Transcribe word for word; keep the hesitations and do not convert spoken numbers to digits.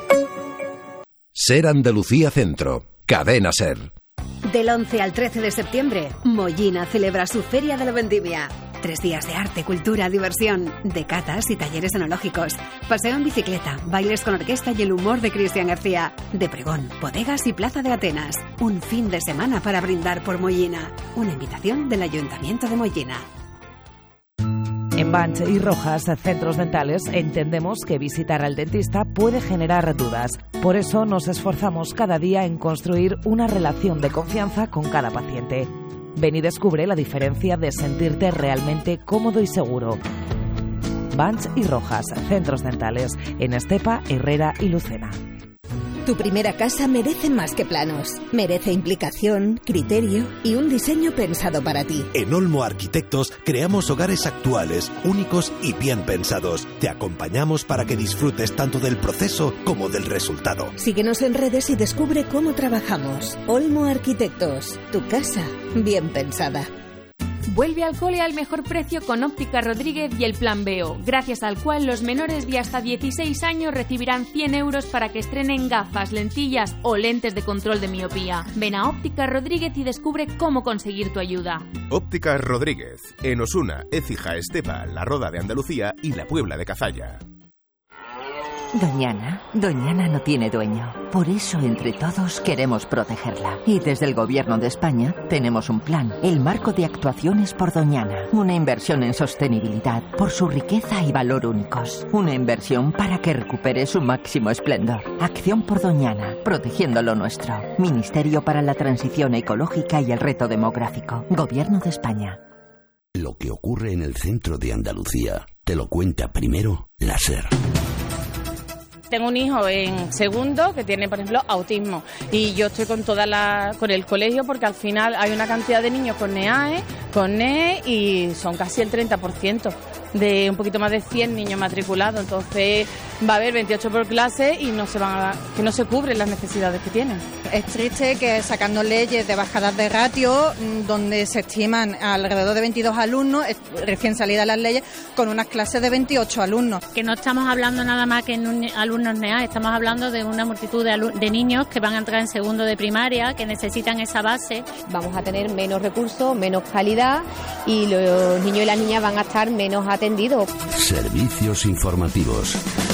Ser Andalucía Centro, Cadena Ser. Del once al trece de septiembre, Mollina celebra su Feria de la Vendimia. Tres días de arte, cultura, diversión, de catas y talleres enológicos, paseo en bicicleta, bailes con orquesta y el humor de Cristian García, de pregón, bodegas y plaza de Atenas. Un fin de semana para brindar por Mollina. Una invitación del Ayuntamiento de Mollina. En Banch y Rojas, centros dentales, entendemos que visitar al dentista puede generar dudas. Por eso nos esforzamos cada día en construir una relación de confianza con cada paciente. Ven y descubre la diferencia de sentirte realmente cómodo y seguro. Banch y Rojas, centros dentales, en Estepa, Herrera y Lucena. Tu primera casa merece más que planos. Merece implicación, criterio y un diseño pensado para ti. En Olmo Arquitectos creamos hogares actuales, únicos y bien pensados. Te acompañamos para que disfrutes tanto del proceso como del resultado. Síguenos en redes y descubre cómo trabajamos. Olmo Arquitectos, tu casa bien pensada. Vuelve al cole al mejor precio con Óptica Rodríguez y el Plan Veo, gracias al cual los menores de hasta dieciséis años recibirán cien euros para que estrenen gafas, lentillas o lentes de control de miopía. Ven a Óptica Rodríguez y descubre cómo conseguir tu ayuda. Óptica Rodríguez, en Osuna, Écija, Estepa, La Roda de Andalucía y La Puebla de Cazalla. Doñana, Doñana no tiene dueño. Por eso, entre todos, queremos protegerla. Y desde el Gobierno de España tenemos un plan, el Marco de Actuaciones por Doñana. Una inversión en sostenibilidad por su riqueza y valor únicos. Una inversión para que recupere su máximo esplendor. Acción por Doñana, protegiendo lo nuestro. Ministerio para la Transición Ecológica y el Reto Demográfico. Gobierno de España. Lo que ocurre en el centro de Andalucía te lo cuenta primero la SER. Tengo un hijo en segundo que tiene, por ejemplo, autismo y yo estoy con toda la con el colegio porque al final hay una cantidad de niños con NEAE, con N E E y son casi el treinta por ciento de un poquito más de cien niños matriculados. Entonces va a haber veintiocho por clase y no se van a, que no se cubren las necesidades que tienen. Es triste que sacando leyes de bajadas de ratio, donde se estiman alrededor de veintidós alumnos, recién salidas las leyes, con unas clases de veintiocho alumnos. Que no estamos hablando nada más que en un, alumnos NEA, estamos hablando de una multitud de, alu- de niños que van a entrar en segundo de primaria, que necesitan esa base. Vamos a tener menos recursos, menos calidad y los niños y las niñas van a estar menos atendidos. Servicios informativos.